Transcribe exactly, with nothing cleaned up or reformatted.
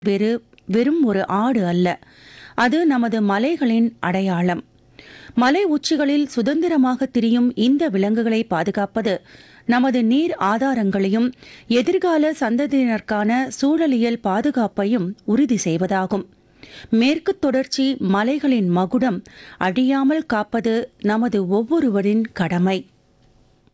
வெறு வெறும் ஒரு ஆடு அல்ல, அது நமது மலைகளின் அடையாளம். மலை உச்சிகளில் சுதந்திரமாக திரியும் இந்த விலங்குகளை பாதுகாப்பது நமது நீர் ஆதாரங்களையும் எதிர்கால சந்ததியினருக்கான சூழலியல் பாதுகாப்பையும் உறுதி செய்வதாகும். மேற்கு தொடர்ச்சி மலைகளின் மகுடம் அழியாமல் காப்பது நமது ஒவ்வொருவரின் கடமை.